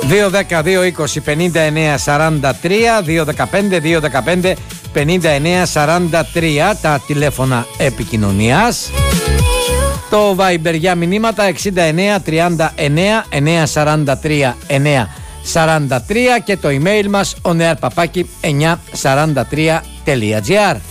2-10-2-20-59-43, 2-15-2-15-59-43 τα τηλέφωνα επικοινωνίας. Το Viber για μηνύματα 69-39-943-943 και το email μας oneairpapaki943.gr.